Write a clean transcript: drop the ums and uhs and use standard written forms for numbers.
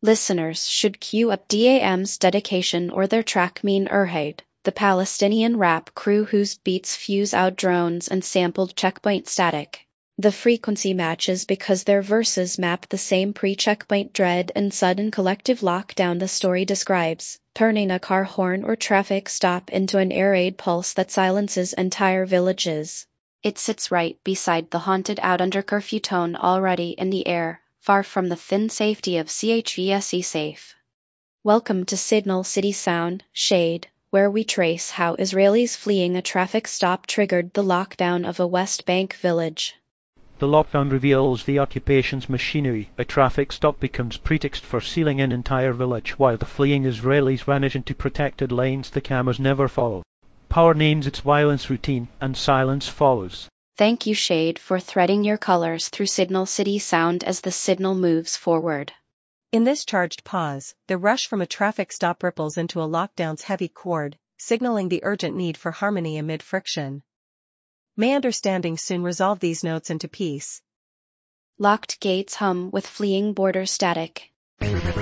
Listeners should cue up DAM's dedication or their track Min Urhaid, the Palestinian rap crew whose beats fuse out drones and sampled checkpoint static. The frequency matches because their verses map the same pre-checkpoint dread and sudden collective lockdown the story describes, turning a car horn or traffic stop into an air raid pulse that silences entire villages. It sits right beside the haunted out under curfew tone already in the air, far from the thin safety of CHVSE safe. Welcome to Signal City Sound, Shade, where we trace how Israelis fleeing a traffic stop triggered the lockdown of a West Bank village. The lockdown reveals the occupation's machinery. A traffic stop becomes pretext for sealing an entire village, while the fleeing Israelis vanish into protected lanes the cameras never follow. Power names its violence routine, and silence follows. Thank you, Shade, for threading your colors through Signal City Sound as the signal moves forward. In this charged pause, the rush from a traffic stop ripples into a lockdown's heavy chord, signaling the urgent need for harmony amid friction. May understanding soon resolve these notes into peace. Locked gates hum with fleeing border static.